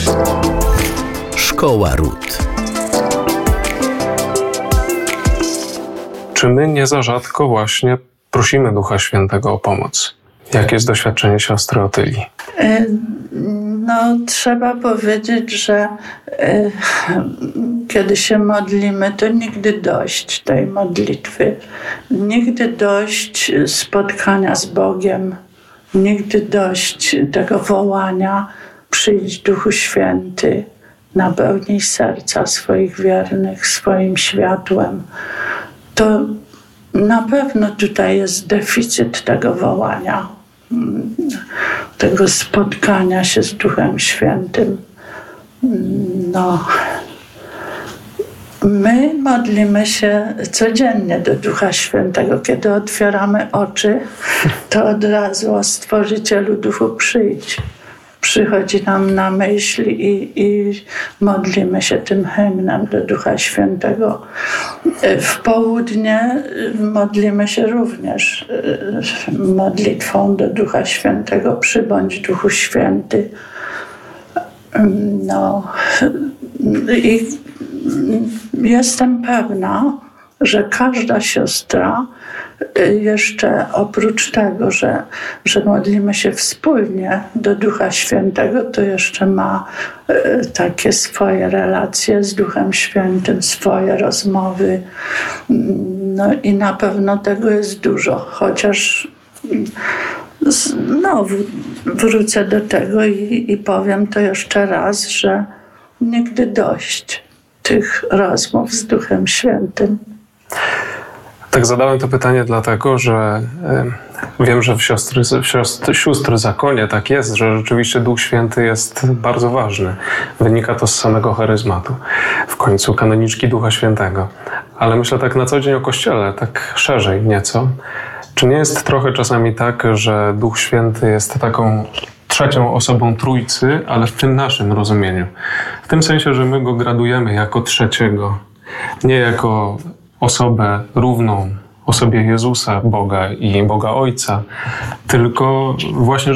Szkoła Ród. Czy my nie za rzadko właśnie prosimy Ducha Świętego o pomoc? Jakie jest doświadczenie siostry Otylii? Trzeba powiedzieć, że kiedy się modlimy, to nigdy dość tej modlitwy. Nigdy dość spotkania z Bogiem. Nigdy dość tego wołania: przyjdź Duchu Święty, napełnij serca swoich wiernych swoim światłem. To na pewno tutaj jest deficyt tego wołania, tego spotkania się z Duchem Świętym. My modlimy się codziennie do Ducha Świętego. Kiedy otwieramy oczy, to od razu: o Stworzycielu Duchu, przyjdź. Przychodzi nam na myśl i modlimy się tym hymnem do Ducha Świętego. W południe modlimy się również modlitwą do Ducha Świętego: przybądź Duchu Święty. I jestem pewna, że każda siostra jeszcze oprócz tego, że modlimy się wspólnie do Ducha Świętego, to jeszcze ma takie swoje relacje z Duchem Świętym, swoje rozmowy. I na pewno tego jest dużo, chociaż znowu wrócę do tego i powiem to jeszcze raz, że nigdy dość tych rozmów z Duchem Świętym. Tak zadałem to pytanie dlatego, że wiem, że w sióstr zakonie tak jest, że rzeczywiście Duch Święty jest bardzo ważny. Wynika to z samego charyzmatu. W końcu kanoniczki Ducha Świętego. Ale myślę tak na co dzień o Kościele, tak szerzej nieco. Czy nie jest trochę czasami tak, że Duch Święty jest taką trzecią osobą Trójcy, ale w tym naszym rozumieniu? W tym sensie, że my go gradujemy jako trzeciego, nie jako osobę równą osobie Jezusa, Boga i Boga Ojca, tylko właśnie